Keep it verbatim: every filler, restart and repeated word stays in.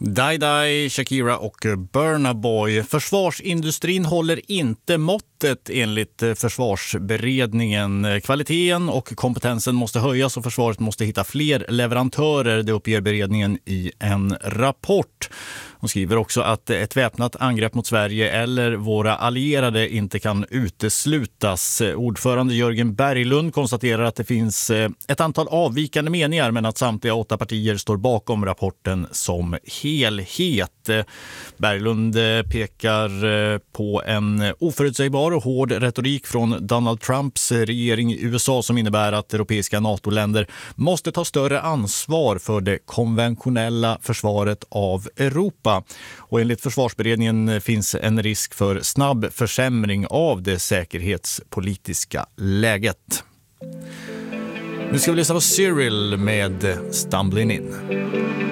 Die Die, Shakira och Burna Boy. Försvarsindustrin håller inte måttet enligt försvarsberedningen. Kvaliteten och kompetensen måste höjas och försvaret måste hitta fler leverantörer, det uppger beredningen i en rapport. Hon skriver också att ett väpnat angrepp mot Sverige eller våra allierade inte kan uteslutas. Ordförande Jörgen Berglund konstaterar att det finns ett antal avvikande meningar men att samtliga åtta partier står bakom rapporten som helhet. Berglund pekar på en oförutsägbar och hård retorik från Donald Trumps regering i U S A som innebär att europeiska NATO-länder måste ta större ansvar för det konventionella försvaret av Europa. Och enligt försvarsberedningen finns en risk för snabb försämring av det säkerhetspolitiska läget. Nu ska vi lyssna på Cyril med Stumbling In.